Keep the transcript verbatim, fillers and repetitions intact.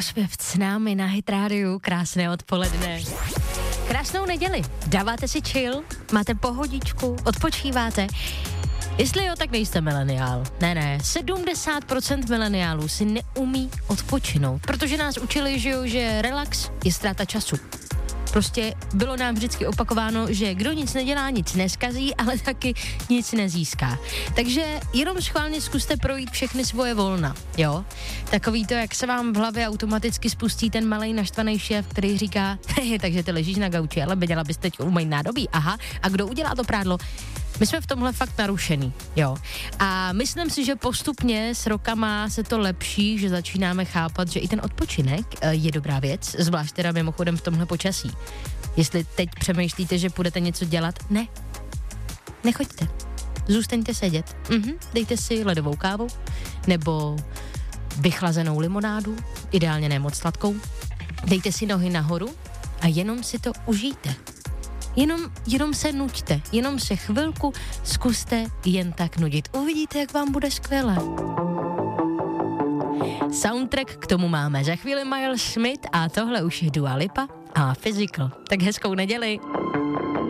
Rozpěv s námi na Hit Radio. Krásné odpoledne. Krásnou neděli. Dáváte si chill? Máte pohodičku? Odpočíváte? Jestli jo, tak nejste mileniál. Ne, ne. sedmdesát procent mileniálů si neumí odpočinout, protože nás učili, že jo, že relax je ztráta času. Prostě bylo nám vždycky opakováno, že kdo nic nedělá, nic neskazí, ale taky nic nezíská. Takže jenom schválně zkuste projít všechny svoje volna, jo? Takový to, jak se vám v hlavě automaticky spustí ten malej naštvaný šéf, který říká, takže ty ležíš na gauči, ale dělala bys teď umýt nádobí, aha, a kdo udělá to prádlo? My jsme v tomhle fakt narušený, jo. A myslím si, že postupně s rokama se to lepší, že začínáme chápat, že i ten odpočinek je dobrá věc, zvlášť teda mimochodem v tomhle počasí. Jestli teď přemýšlíte, že půjdete něco dělat, ne. Nechoďte. Zůstaňte sedět. Mhm. Dejte si ledovou kávu nebo vychlazenou limonádu, ideálně ne moc sladkou. Dejte si nohy nahoru a jenom si to užijte. Jenom, jenom se nuďte, jenom se chvilku zkuste jen tak nudit. Uvidíte, jak vám bude skvěle. Soundtrack k tomu máme za chvíli Miles Smith a tohle už je Dua Lipa a Physical. Tak hezkou neděli.